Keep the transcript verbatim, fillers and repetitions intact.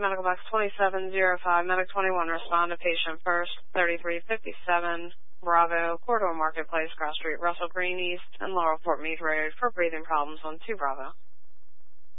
Medical Box twenty-seven oh five, Medic twenty-one, respond to patient first, thirty-three fifty-seven, Bravo, Corridor Marketplace, Cross Street, Russell Green East, and Laurel Fort Meade Road for breathing problems on two Bravo.